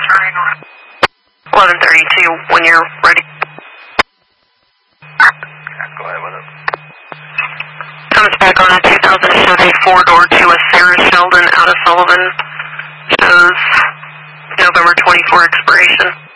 11:32 when you're ready. Go ahead with it. Comes back on a 2000 Chevy 4-door to a Sarah Sheldon out of Sullivan. Shows November 24 expiration.